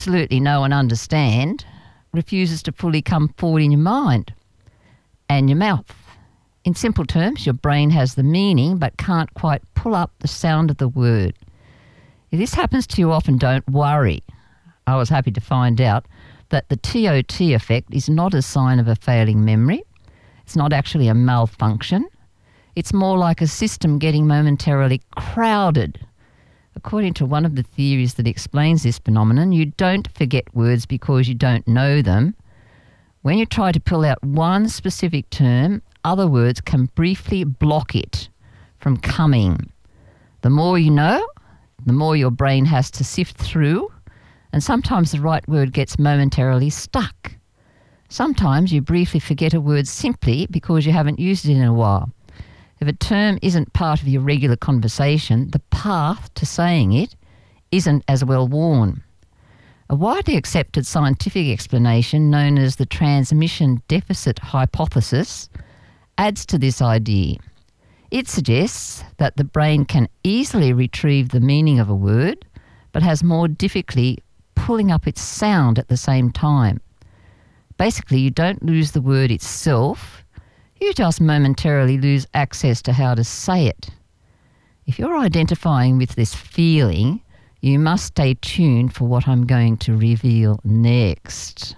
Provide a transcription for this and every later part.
absolutely know and understand refuses to fully come forward in your mind and your mouth. In simple terms, your brain has the meaning but can't quite pull up the sound of the word. If this happens to you often, don't worry. I was happy to find out that the TOT effect is not a sign of a failing memory. It's not actually a malfunction. It's more like a system getting momentarily crowded. According to one of the theories that explains this phenomenon, you don't forget words because you don't know them. When you try to pull out one specific term, other words can briefly block it from coming. The more you know, the more your brain has to sift through, and sometimes the right word gets momentarily stuck. Sometimes you briefly forget a word simply because you haven't used it in a while. If a term isn't part of your regular conversation, the path to saying it isn't as well worn. A widely accepted scientific explanation known as the transmission deficit hypothesis adds to this idea. It suggests that the brain can easily retrieve the meaning of a word, but has more difficulty pulling up its sound at the same time. Basically, you don't lose the word itself, you just momentarily lose access to how to say it. If you're identifying with this feeling, you must stay tuned for what I'm going to reveal next.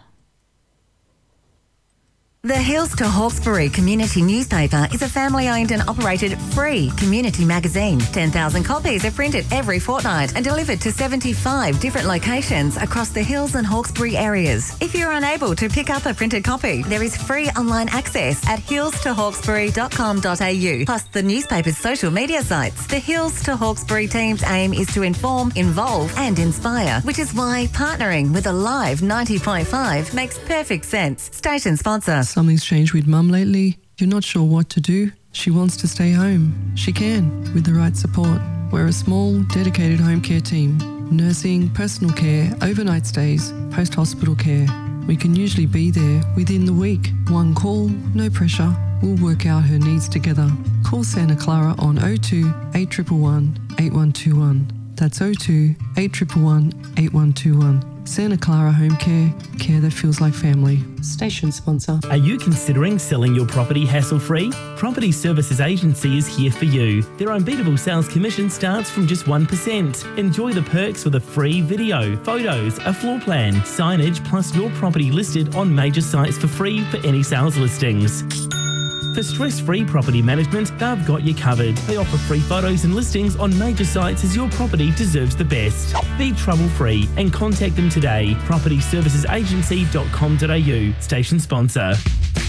The Hills to Hawkesbury community newspaper is a family-owned and operated free community magazine. 10,000 copies are printed every fortnight and delivered to 75 different locations across the Hills and Hawkesbury areas. If you're unable to pick up a printed copy, there is free online access at hillstohawkesbury.com.au, plus the newspaper's social media sites. The Hills to Hawkesbury team's aim is to inform, involve and inspire, which is why partnering with a live 90.5 makes perfect sense. Station sponsor. Something's changed with Mum lately. You're not sure what to do. She wants to stay home. She can, with the right support. We're a small, dedicated home care team. Nursing, personal care, overnight stays, post-hospital care. We can usually be there within the week. One call, no pressure. We'll work out her needs together. Call Santa Clara on 02 8111 8121. That's 02 8111 8121. Santa Clara Home Care, care that feels like family. Station sponsor. Are you considering selling your property hassle-free? Property Services Agency is here for you. Their unbeatable sales commission starts from just 1%. Enjoy the perks with a free video, photos, a floor plan, signage, plus your property listed on major sites for free for any sales listings. For stress-free property management, they've got you covered. They offer free photos and listings on major sites as your property deserves the best. Be trouble-free and contact them today. PropertyServicesAgency.com.au. Station sponsor.